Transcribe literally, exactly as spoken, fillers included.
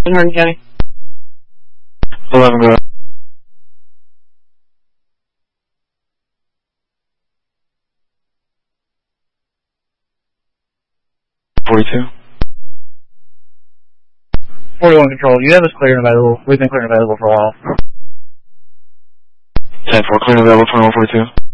in Hardin County. eleven, go ahead. forty-two. forty-one control. You have us clear and available. We've been clear and available for a while. ten four, clear and available, twenty-one forty-two.